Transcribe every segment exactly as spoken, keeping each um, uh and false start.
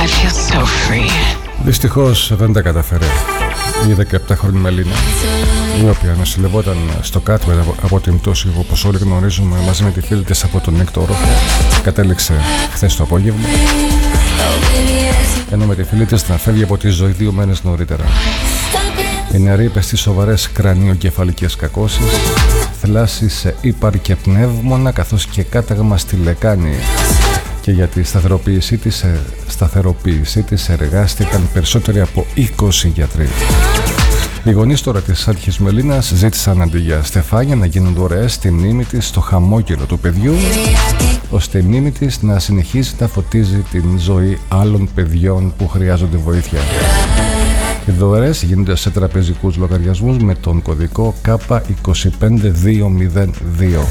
Δυστυχώς δεν τα καταφέρε η δεκαεπτάχρονη Μελίνα, η οποία νοσηλευόταν στο κάτω από την πτώση, όπως όλοι γνωρίζουμε, μαζί με τη φίλη της από τον έκτο όροφο. Κατέληξε χθες το απόγευμα, ενώ με τη φίλη της να φεύγει από τη ζωή δύο μέρες νωρίτερα. Η νεαρή υπέστη σοβαρές κρανιοκεφαλικές κακώσεις, θλάση σε ύπαρ και πνεύμονα, καθώς και κάταγμα στη λεκάνη. Και για τη σταθεροποίησή της, σταθεροποίησή της εργάστηκαν περισσότεροι από είκοσι γιατροί. Οι γονείς τώρα της άτυχης Μελίνας ζήτησαν αντί για στεφάνια να γίνουν δωρεές στη μνήμη της στο χαμόγελο του παιδιού, ώστε η μνήμη της να συνεχίζει να φωτίζει την ζωή άλλων παιδιών που χρειάζονται βοήθεια. Οι δωρεές γίνονται σε τραπεζικούς λογαριασμούς με τον κωδικό K δύο πέντε δύο μηδέν δύο.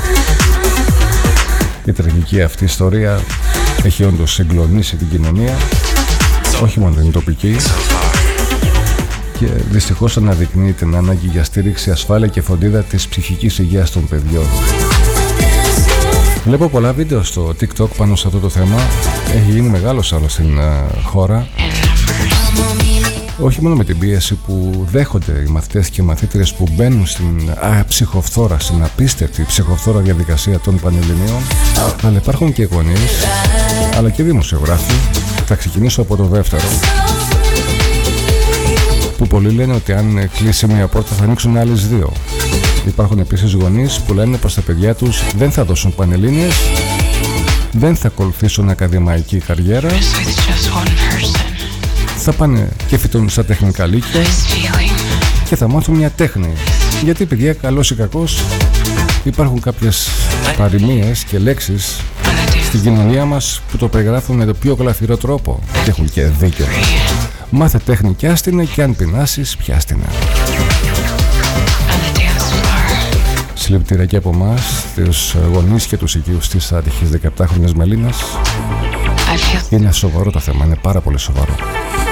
Η τραγική αυτή ιστορία έχει όντως συγκλονίσει την κοινωνία, όχι μόνο την τοπική, και δυστυχώς αναδεικνύει την ανάγκη για στήριξη, ασφάλεια και φροντίδα της ψυχικής υγείας των παιδιών. Βλέπω πολλά βίντεο στο TikTok πάνω σε αυτό το θέμα. Έχει γίνει μεγάλος άλλος στην uh, χώρα. Όχι μόνο με την πίεση που δέχονται οι μαθητές και οι μαθήτρες που μπαίνουν στην α, ψυχοφθόρα, στην απίστευτη ψυχοφθόρα διαδικασία των Πανελληνίων, αλλά υπάρχουν και γονείς, αλλά και δημοσιογράφοι. Θα ξεκινήσω από το δεύτερο, που πολλοί λένε ότι αν κλείσει μια πόρτα θα ανοίξουν άλλες δύο. Υπάρχουν επίσης γονείς που λένε πως τα παιδιά τους δεν θα δώσουν Πανελλήνιες, δεν θα ακολουθήσουν ακαδημαϊκή καριέρα, θα πάνε και φοιτούν στα τεχνικά λύκεια και θα μάθουν μια τέχνη. Γιατί, παιδιά, καλώς ή κακώς, υπάρχουν κάποιες παροιμίες και λέξεις στην κοινωνία μας που το περιγράφουν με το πιο γλαφυρό τρόπο και έχουν και δίκιο. Μάθε τέχνη και άστινα, και αν πεινάσεις πιάστινα. Συλληπιτήρια και από εμάς, τους γονείς και τους οικείους της άτυχης δεκαεπτάχρονης Μελίνας. Είναι σοβαρό το θέμα, είναι πάρα πολύ σοβαρό.